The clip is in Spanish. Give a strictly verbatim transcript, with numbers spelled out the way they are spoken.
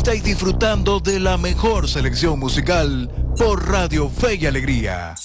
Estáis disfrutando de la mejor selección musical por Radio Fe y Alegría.